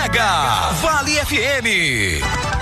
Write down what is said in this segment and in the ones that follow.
Brega, Vale FM.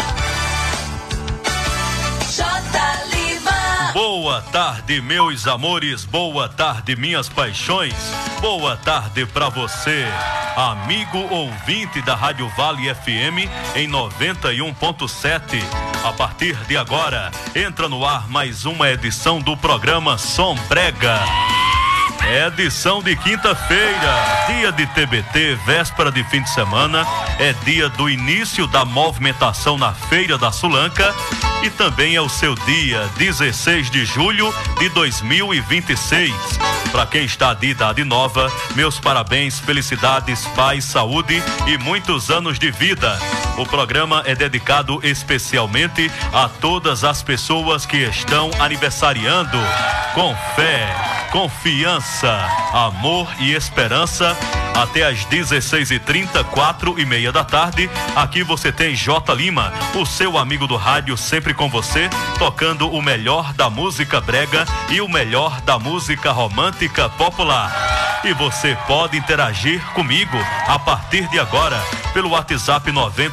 Boa tarde, meus amores, boa tarde, minhas paixões, boa tarde pra você, amigo ouvinte da Rádio Vale FM em 91.7. A partir de agora, entra no ar mais uma edição do programa Som Brega. É edição de quinta-feira, dia de TBT, véspera de fim de semana, é dia do início da movimentação na Feira da Sulanca e também é o seu dia, 16 de julho de 2026. Para quem está de idade nova, meus parabéns, felicidades, paz, saúde e muitos anos de vida. O programa é dedicado especialmente a todas as pessoas que estão aniversariando. Com fé, confiança, amor e esperança, até às 16h30, 4h30 da tarde, aqui você tem J. Lima, o seu amigo do rádio, sempre com você, tocando o melhor da música brega e o melhor da música romântica popular. E você pode interagir comigo a partir de agora, pelo WhatsApp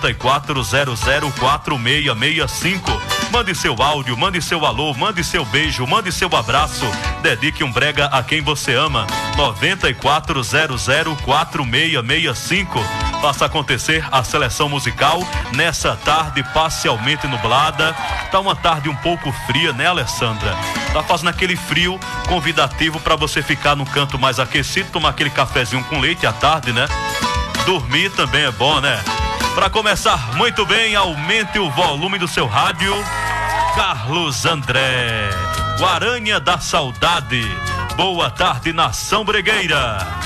94004665. Mande seu áudio, mande seu alô, mande seu beijo, mande seu abraço. Dedique um brega a quem você ama. 94004665. Faça acontecer a seleção musical nessa tarde parcialmente nublada. Tá uma tarde um pouco fria, né, Alessandra? Tá fazendo aquele frio convidativo para você ficar no canto mais aquecido, tomar aquele cafezinho com leite à tarde, né? Dormir também é bom, né? Para começar muito bem, aumente o volume do seu rádio. Carlos André, Guaranha da Saudade. Boa tarde, nação bregueira.